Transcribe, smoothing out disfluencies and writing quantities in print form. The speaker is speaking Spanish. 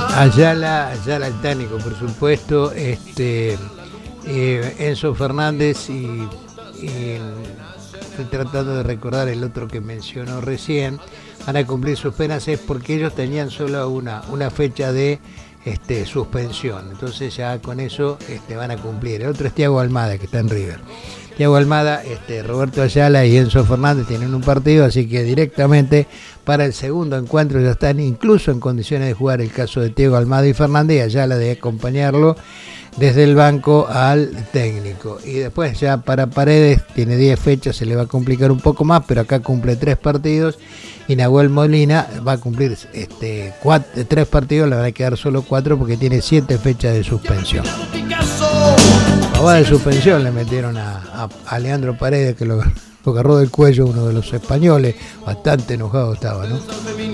Ayala el técnico, por supuesto, Enzo Fernández y estoy tratando de recordar el otro que mencionó recién, van a cumplir sus penas es porque ellos tenían solo una fecha de suspensión, entonces ya con eso van a cumplir. El otro es Thiago Almada, que está en River. Thiago Almada, Roberto Ayala y Enzo Fernández tienen un partido, así que directamente para el segundo encuentro ya están incluso en condiciones de jugar. El caso de Thiago Almada y Fernández, y Ayala de acompañarlo desde el banco al técnico. Y después ya para Paredes, tiene 10 fechas, se le va a complicar un poco más, pero acá cumple 3 partidos. Y Nahuel Molina va a cumplir 3 partidos, le van a quedar solo 4 porque tiene 7 fechas de suspensión. Pavada de suspensión le metieron a Leandro Paredes, que lo agarró del cuello uno de los españoles, bastante enojado estaba, ¿no?